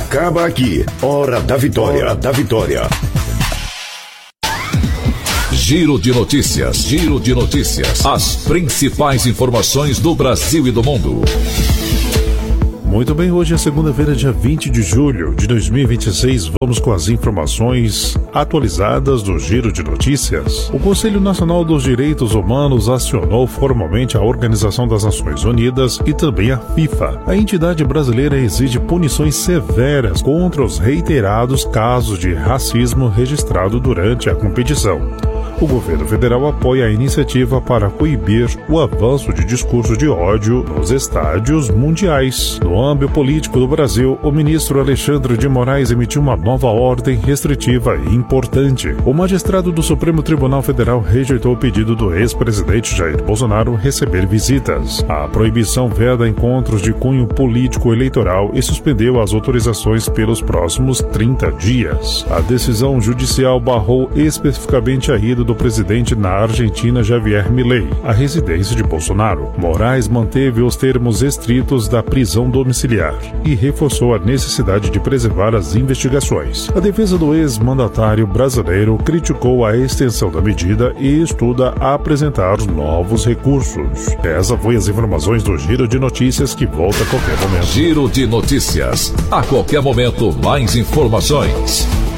Acaba aqui. Hora da Vitória. Hora da Vitória. Giro de notícias. Giro de notícias. As principais informações do Brasil e do mundo. Muito bem, hoje é segunda-feira, dia 20 de julho de 2026. Vamos com as informações atualizadas do Giro de Notícias. O Conselho Nacional dos Direitos Humanos acionou formalmente a Organização das Nações Unidas e também a FIFA. A entidade brasileira exige punições severas contra os reiterados casos de racismo registrados durante a competição. O governo federal apoia a iniciativa para coibir o avanço de discurso de ódio nos estádios mundiais. No âmbito político do Brasil, o ministro Alexandre de Moraes emitiu uma nova ordem restritiva e importante. O magistrado do Supremo Tribunal Federal rejeitou o pedido do ex-presidente Jair Bolsonaro receber visitas. A proibição veda encontros de cunho político-eleitoral e suspendeu as autorizações pelos próximos 30 dias. A decisão judicial barrou especificamente a ida do presidente na Argentina Javier Milei, à residência de Bolsonaro. Moraes manteve os termos estritos da prisão domiciliar e reforçou a necessidade de preservar as investigações. A defesa do ex-mandatário brasileiro criticou a extensão da medida e estuda apresentar novos recursos. Essa foi as informações do Giro de Notícias, que volta a qualquer momento. Giro de Notícias. A qualquer momento, mais informações.